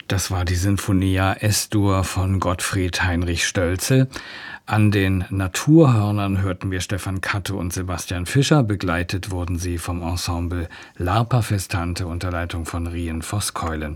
Das war die Sinfonia S-Dur von Gottfried Heinrich Stölzel. An den Naturhörnern hörten wir Stefan Katte und Sebastian Fischer. Begleitet wurden sie vom Ensemble Larpa Festante unter Leitung von Rien Voskeulen.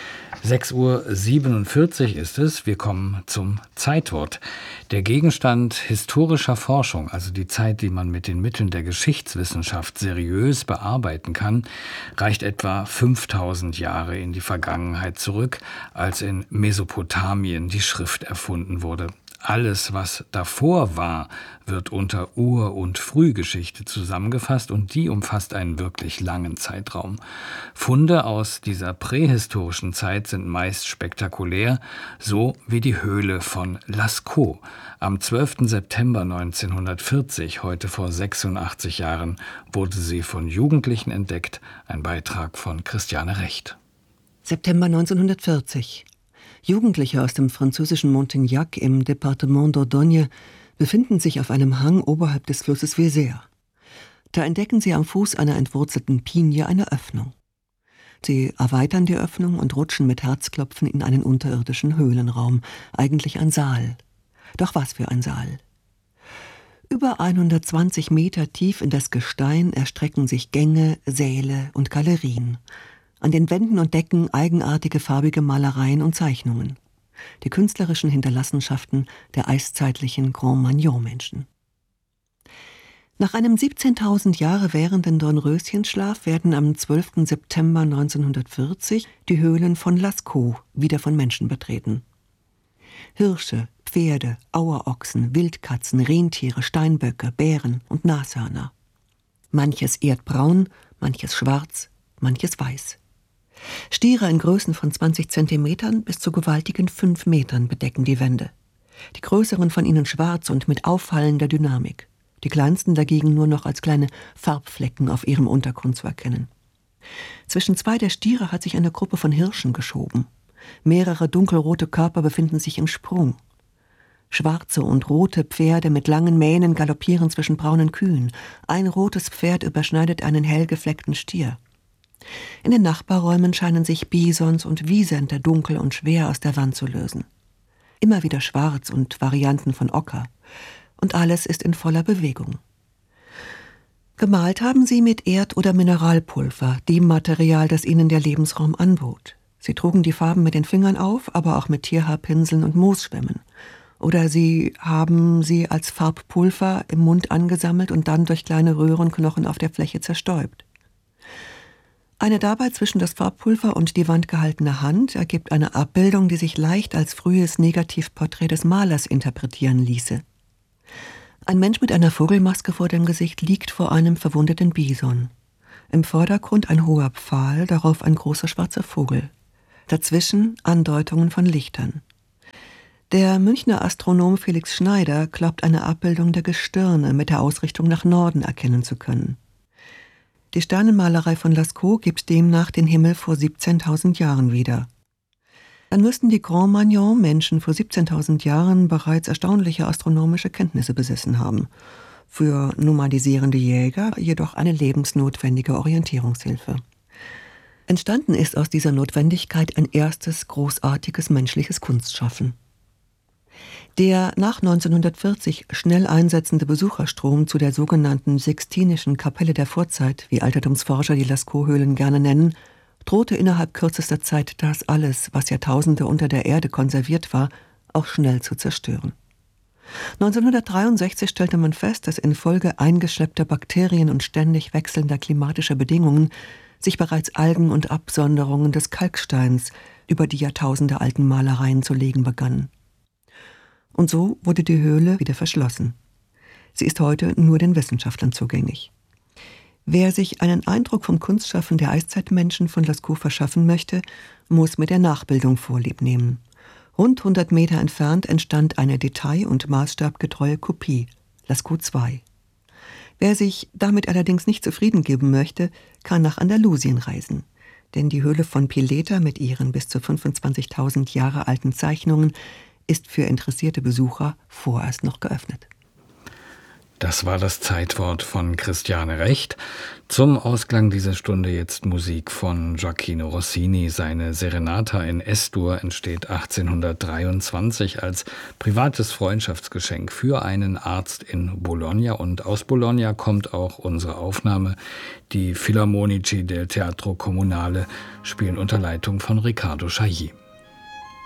6:47 Uhr ist es. Wir kommen zum Zeitwort. Der Gegenstand historischer Forschung, also die Zeit, die man mit den Mitteln der Geschichtswissenschaft seriös bearbeiten kann, reicht etwa 5000 Jahre in die Vergangenheit zurück, als in Mesopotamien die Schrift erfunden wurde. Alles, was davor war, wird unter Ur- und Frühgeschichte zusammengefasst und die umfasst einen wirklich langen Zeitraum. Funde aus dieser prähistorischen Zeit sind meist spektakulär, so wie die Höhle von Lascaux. Am 12. September 1940, heute vor 86 Jahren, wurde sie von Jugendlichen entdeckt. Ein Beitrag von Christiane Recht. September 1940. Jugendliche aus dem französischen Montignac im Departement Dordogne befinden sich auf einem Hang oberhalb des Flusses Vézère. Da entdecken sie am Fuß einer entwurzelten Pinie eine Öffnung. Sie erweitern die Öffnung und rutschen mit Herzklopfen in einen unterirdischen Höhlenraum, eigentlich ein Saal. Doch was für ein Saal! Über 120 Meter tief in das Gestein erstrecken sich Gänge, Säle und Galerien. An den Wänden und Decken eigenartige farbige Malereien und Zeichnungen. Die künstlerischen Hinterlassenschaften der eiszeitlichen Cro-Magnon-Menschen. Nach einem 17.000 Jahre währenden Dornröschenschlaf werden am 12. September 1940 die Höhlen von Lascaux wieder von Menschen betreten. Hirsche, Pferde, Auerochsen, Wildkatzen, Rentiere, Steinböcke, Bären und Nashörner. Manches erdbraun, manches schwarz, manches weiß. Stiere in Größen von 20 Zentimetern bis zu gewaltigen 5 Metern bedecken die Wände. Die größeren von ihnen schwarz und mit auffallender Dynamik. Die kleinsten dagegen nur noch als kleine Farbflecken auf ihrem Untergrund zu erkennen. Zwischen zwei der Stiere hat sich eine Gruppe von Hirschen geschoben. Mehrere dunkelrote Körper befinden sich im Sprung. Schwarze und rote Pferde mit langen Mähnen galoppieren zwischen braunen Kühen. Ein rotes Pferd überschneidet einen hell gefleckten Stier. In den Nachbarräumen scheinen sich Bisons und Wisente dunkel und schwer aus der Wand zu lösen. Immer wieder schwarz und Varianten von Ocker. Und alles ist in voller Bewegung. Gemalt haben sie mit Erd- oder Mineralpulver, dem Material, das ihnen der Lebensraum anbot. Sie trugen die Farben mit den Fingern auf, aber auch mit Tierhaarpinseln und Moosschwämmen. Oder sie haben sie als Farbpulver im Mund angesammelt und dann durch kleine Röhrenknochen auf der Fläche zerstäubt. Eine dabei zwischen das Farbpulver und die Wand gehaltene Hand ergibt eine Abbildung, die sich leicht als frühes Negativporträt des Malers interpretieren ließe. Ein Mensch mit einer Vogelmaske vor dem Gesicht liegt vor einem verwundeten Bison. Im Vordergrund ein hoher Pfahl, darauf ein großer schwarzer Vogel. Dazwischen Andeutungen von Lichtern. Der Münchner Astronom Felix Schneider glaubt eine Abbildung der Gestirne mit der Ausrichtung nach Norden erkennen zu können. Die Sternenmalerei von Lascaux gibt demnach den Himmel vor 17.000 Jahren wieder. Dann müssten die Cro-Magnon-Menschen vor 17.000 Jahren bereits erstaunliche astronomische Kenntnisse besessen haben. Für nomadisierende Jäger jedoch eine lebensnotwendige Orientierungshilfe. Entstanden ist aus dieser Notwendigkeit ein erstes großartiges menschliches Kunstschaffen. Der nach 1940 schnell einsetzende Besucherstrom zu der sogenannten Sixtinischen Kapelle der Vorzeit, wie Altertumsforscher die Lascaux-Höhlen gerne nennen, drohte innerhalb kürzester Zeit das alles, was Jahrtausende unter der Erde konserviert war, auch schnell zu zerstören. 1963 stellte man fest, dass infolge eingeschleppter Bakterien und ständig wechselnder klimatischer Bedingungen sich bereits Algen und Absonderungen des Kalksteins über die jahrtausendealten Malereien zu legen begannen. Und so wurde die Höhle wieder verschlossen. Sie ist heute nur den Wissenschaftlern zugänglich. Wer sich einen Eindruck vom Kunstschaffen der Eiszeitmenschen von Lascaux verschaffen möchte, muss mit der Nachbildung Vorlieb nehmen. Rund 100 Meter entfernt entstand eine detail- und maßstabgetreue Kopie, Lascaux II. Wer sich damit allerdings nicht zufrieden geben möchte, kann nach Andalusien reisen. Denn die Höhle von Pileta mit ihren bis zu 25.000 Jahre alten Zeichnungen ist für interessierte Besucher vorerst noch geöffnet. Das war das Zeitwort von Christiane Recht. Zum Ausklang dieser Stunde jetzt Musik von Gioacchino Rossini. Seine Serenata in S-Dur entsteht 1823 als privates Freundschaftsgeschenk für einen Arzt in Bologna. Und aus Bologna kommt auch unsere Aufnahme. Die Filarmonici del Teatro Comunale spielen unter Leitung von Riccardo Chailly.